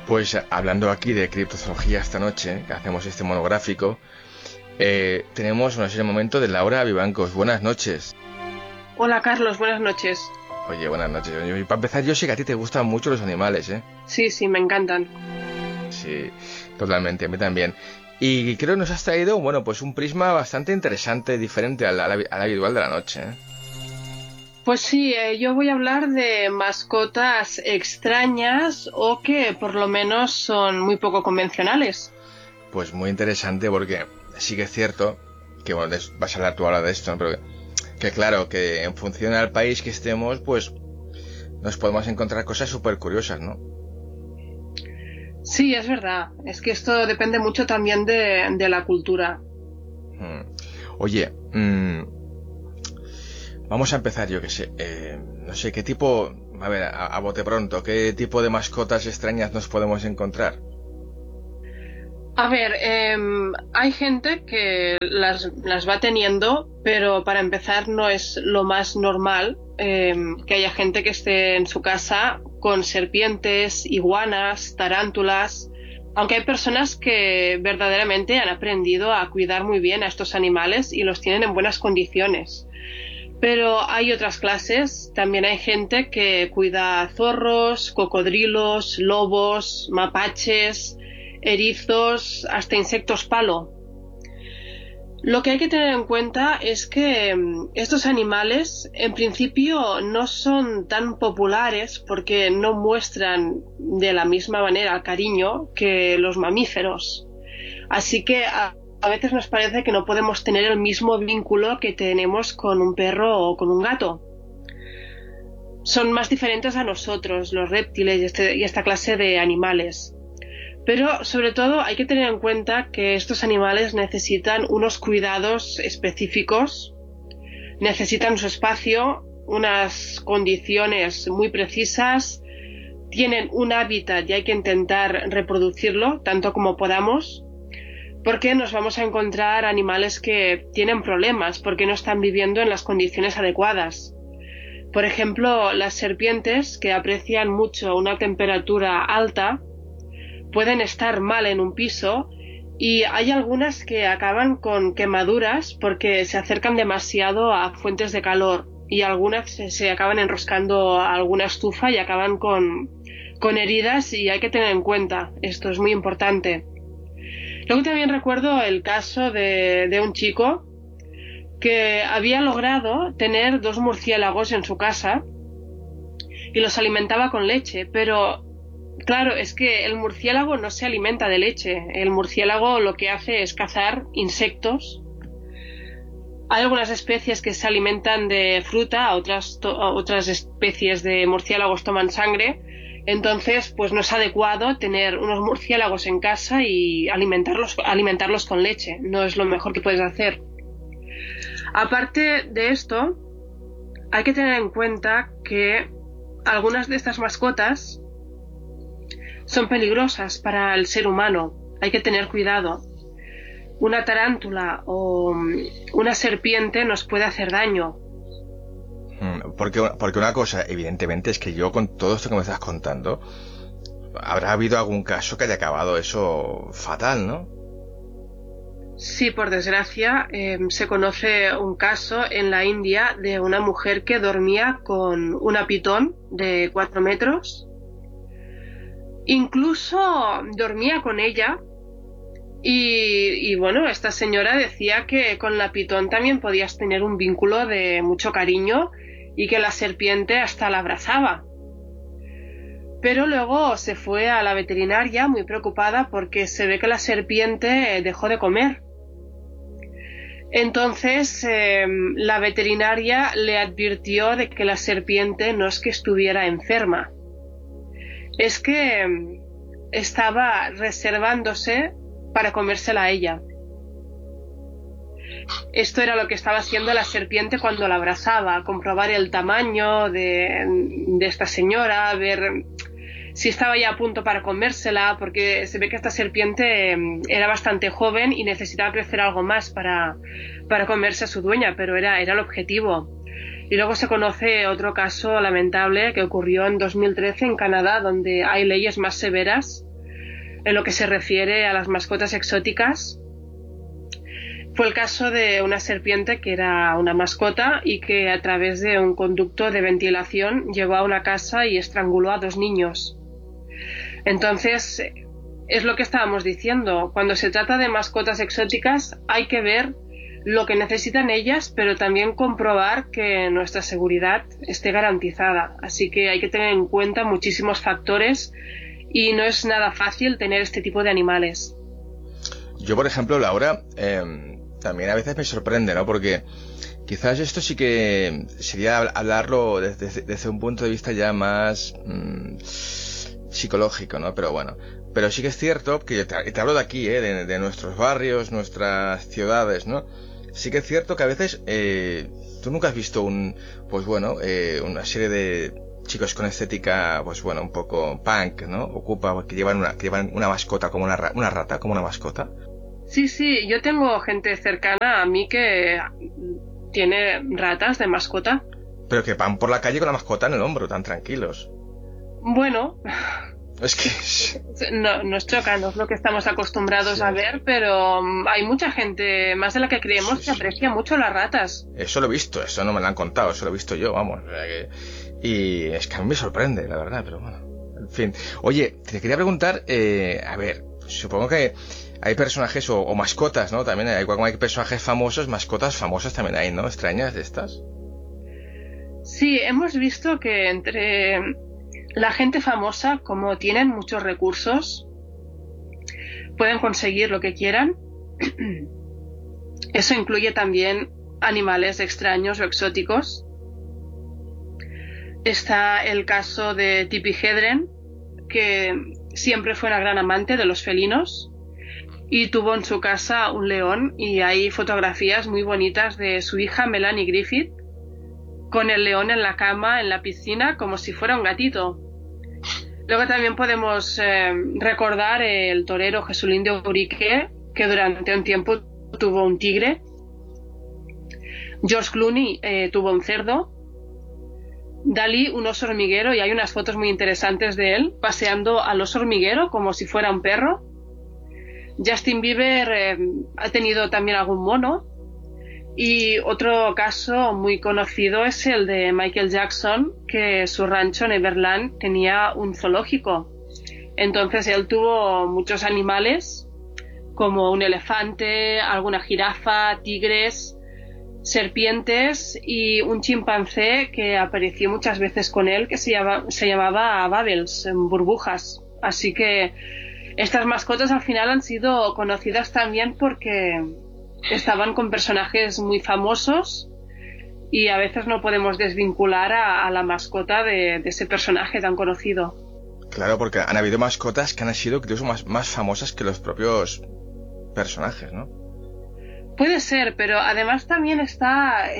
Pues hablando aquí de criptozoología esta noche, que hacemos este monográfico, tenemos en ese momento de Laura Vivancos. Buenas noches. Hola Carlos, buenas noches. Oye, buenas noches. Y para empezar, yo sé que a ti te gustan mucho los animales, ¿eh? Sí, me encantan. Sí, totalmente, a mí también. Y creo que nos has traído, bueno, pues un prisma bastante interesante, diferente al habitual de la noche, ¿eh? Pues sí, yo voy a hablar de mascotas extrañas o que por lo menos son muy poco convencionales. Pues muy interesante porque sí que es cierto que, bueno, vas a hablar tú ahora de esto, ¿no? Pero que claro, que en función al país que estemos, pues nos podemos encontrar cosas súper curiosas, ¿no? Sí, es verdad. Es que esto depende mucho también de la cultura. Oye, vamos a empezar, yo que sé, no sé, qué tipo, a ver, a bote pronto, ¿qué tipo de mascotas extrañas nos podemos encontrar? A ver, hay gente que las va teniendo, pero para empezar no es lo más normal que haya gente que esté en su casa con serpientes, iguanas, tarántulas, aunque hay personas que verdaderamente han aprendido a cuidar muy bien a estos animales y los tienen en buenas condiciones. Pero hay otras clases, también hay gente que cuida zorros, cocodrilos, lobos, mapaches, erizos, hasta insectos palo. Lo que hay que tener en cuenta es que estos animales en principio no son tan populares porque no muestran de la misma manera el cariño que los mamíferos. Así que a veces nos parece que no podemos tener el mismo vínculo que tenemos con un perro o con un gato. Son más diferentes a nosotros, los reptiles y esta clase de animales. Pero sobre todo hay que tener en cuenta que estos animales necesitan unos cuidados específicos, necesitan su espacio, unas condiciones muy precisas, tienen un hábitat y hay que intentar reproducirlo tanto como podamos, porque nos vamos a encontrar animales que tienen problemas porque no están viviendo en las condiciones adecuadas. Por ejemplo, las serpientes, que aprecian mucho una temperatura alta, pueden estar mal en un piso y hay algunas que acaban con quemaduras porque se acercan demasiado a fuentes de calor y algunas se acaban enroscando a alguna estufa y acaban con heridas y hay que tener en cuenta, esto es muy importante. Luego también recuerdo el caso de un chico que había logrado tener 2 murciélagos en su casa y los alimentaba con leche, pero claro, es que el murciélago no se alimenta de leche. El murciélago lo que hace es cazar insectos. Hay algunas especies que se alimentan de fruta, otras especies de murciélagos toman sangre. Entonces, pues no es adecuado tener unos murciélagos en casa y alimentarlos con leche. No es lo mejor que puedes hacer. Aparte de esto, hay que tener en cuenta que algunas de estas mascotas son peligrosas para el ser humano. Hay que tener cuidado. Una tarántula o una serpiente nos puede hacer daño. Porque una cosa, evidentemente, es que yo con todo esto que me estás contando, habrá habido algún caso que haya acabado eso fatal, ¿no? Sí, por desgracia, se conoce un caso en la India de una mujer que dormía con una pitón de 4 metros. Incluso dormía con ella y bueno, esta señora decía que con la pitón también podías tener un vínculo de mucho cariño y que la serpiente hasta la abrazaba. Pero luego se fue a la veterinaria muy preocupada porque se ve que la serpiente dejó de comer. Entonces la veterinaria le advirtió de que la serpiente no es que estuviera enferma, es que estaba reservándose para comérsela a ella. Esto era lo que estaba haciendo la serpiente cuando la abrazaba, comprobar el tamaño de esta señora, ver si estaba ya a punto para comérsela, porque se ve que esta serpiente era bastante joven y necesitaba crecer algo más para comerse a su dueña, pero era el objetivo. Y luego se conoce otro caso lamentable que ocurrió en 2013 en Canadá, donde hay leyes más severas en lo que se refiere a las mascotas exóticas. Fue el caso de una serpiente que era una mascota y que a través de un conducto de ventilación llegó a una casa y estranguló a 2 niños. Entonces, es lo que estábamos diciendo. Cuando se trata de mascotas exóticas hay que ver lo que necesitan ellas, pero también comprobar que nuestra seguridad esté garantizada. Así que hay que tener en cuenta muchísimos factores y no es nada fácil tener este tipo de animales. Yo, por ejemplo, Laura, también a veces me sorprende, ¿no? Porque quizás esto sí que sería hablarlo desde un punto de vista ya más psicológico, ¿no? Pero bueno, pero sí que es cierto que te hablo de aquí, de nuestros barrios, nuestras ciudades, ¿no? Sí que es cierto que a veces tú nunca has visto una serie de chicos con estética, pues bueno, un poco punk, ¿no? Que llevan una mascota como una rata, como una mascota. Sí, yo tengo gente cercana a mí que tiene ratas de mascota. Pero que van por la calle con la mascota en el hombro, tan tranquilos. Bueno, es que nos choca, no es lo que estamos acostumbrados a ver, pero hay mucha gente, más de la que creemos, que aprecia mucho las ratas. Eso lo he visto, eso no me lo han contado, eso lo he visto yo, vamos. Y es que a mí me sorprende, la verdad, pero bueno. En fin. Oye, te quería preguntar, a ver, supongo que hay personajes o mascotas, ¿no? También como hay personajes famosos, mascotas famosas también hay, ¿no? Extrañas de estas. Sí, hemos visto que entre la gente famosa, como tienen muchos recursos, pueden conseguir lo que quieran. Eso incluye también animales extraños o exóticos. Está el caso de Tippi Hedren, que siempre fue una gran amante de los felinos y tuvo en su casa un león, y hay fotografías muy bonitas de su hija Melanie Griffith con el león en la cama, en la piscina, como si fuera un gatito. Luego también podemos recordar el torero Jesulín de Urique, que durante un tiempo tuvo un tigre. George Clooney tuvo un cerdo. Dalí un oso hormiguero, y hay unas fotos muy interesantes de él paseando al oso hormiguero como si fuera un perro. Justin Bieber ha tenido también algún mono. Y otro caso muy conocido es el de Michael Jackson, que su rancho Neverland tenía un zoológico. Entonces él tuvo muchos animales, como un elefante, alguna jirafa, tigres, serpientes y un chimpancé que apareció muchas veces con él, que se llamaba Bubbles, burbujas. Así que estas mascotas al final han sido conocidas también porque estaban con personajes muy famosos, y a veces no podemos desvincular a la mascota de ese personaje tan conocido. Claro, porque han habido mascotas que han sido incluso más famosas que los propios personajes, ¿no? Puede ser, pero además también está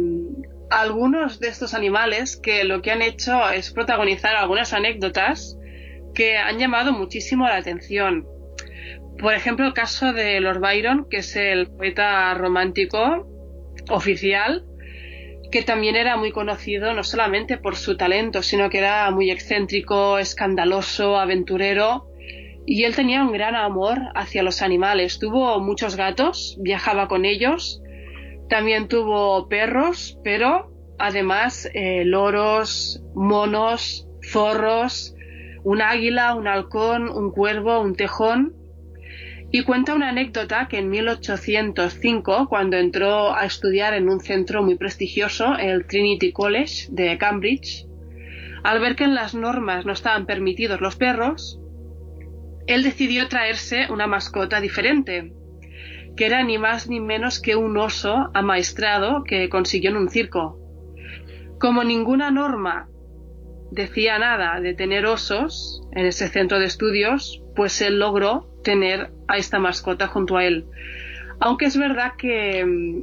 algunos de estos animales que lo que han hecho es protagonizar algunas anécdotas que han llamado muchísimo la atención. Por ejemplo, el caso de Lord Byron, que es el poeta romántico oficial, que también era muy conocido no solamente por su talento, sino que era muy excéntrico, escandaloso, aventurero, y él tenía un gran amor hacia los animales. Tuvo muchos gatos, viajaba con ellos, también tuvo perros, pero además loros, monos, zorros, un águila, un halcón, un cuervo, un tejón. Y cuenta una anécdota que en 1805, cuando entró a estudiar en un centro muy prestigioso, el Trinity College de Cambridge, al ver que en las normas no estaban permitidos los perros, él decidió traerse una mascota diferente, que era ni más ni menos que un oso amaestrado que consiguió en un circo. Como ninguna norma decía nada de tener osos en ese centro de estudios, pues él logró tener a esta mascota junto a él. Aunque es verdad que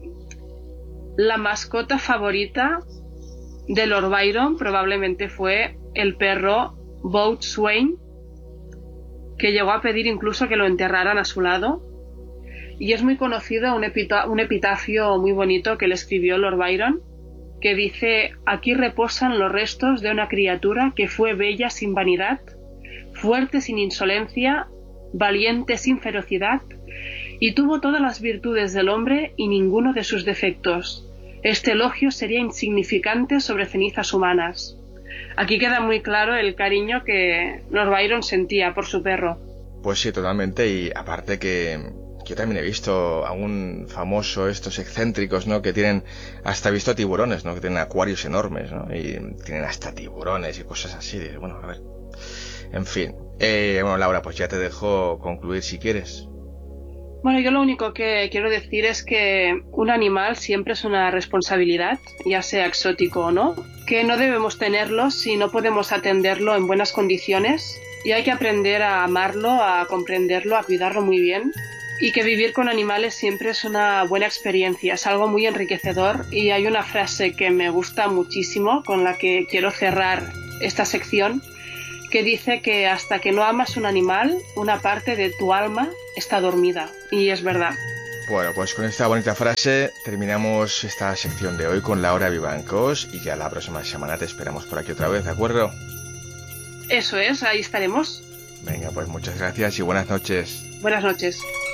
la mascota favorita de Lord Byron probablemente fue el perro Boatswain, que llegó a pedir incluso que lo enterraran a su lado. Y es muy conocido un epitafio muy bonito que le escribió Lord Byron, que dice: aquí reposan los restos de una criatura que fue bella sin vanidad, fuerte sin insolencia, valiente sin ferocidad, y tuvo todas las virtudes del hombre y ninguno de sus defectos. Este elogio sería insignificante sobre cenizas humanas. Aquí queda muy claro el cariño que Lord Byron sentía por su perro. Pues sí, totalmente, y aparte que yo también he visto a un famoso, estos excéntricos, ¿no? Que tienen, hasta he visto tiburones, ¿no? Que tienen acuarios enormes, ¿no? Y tienen hasta tiburones y cosas así. Bueno, a ver. En fin. Bueno, Laura, pues ya te dejo concluir si quieres. Bueno, yo lo único que quiero decir es que un animal siempre es una responsabilidad, ya sea exótico o no, que no debemos tenerlo si no podemos atenderlo en buenas condiciones, y hay que aprender a amarlo, a comprenderlo, a cuidarlo muy bien, y que vivir con animales siempre es una buena experiencia, es algo muy enriquecedor. Y hay una frase que me gusta muchísimo, con la que quiero cerrar esta sección, que dice que hasta que no amas un animal, una parte de tu alma está dormida. Y es verdad. Bueno, pues con esta bonita frase terminamos esta sección de hoy con Laura Vivancos, y ya la próxima semana te esperamos por aquí otra vez, ¿de acuerdo? Eso es, ahí estaremos. Venga, pues muchas gracias y buenas noches. Buenas noches.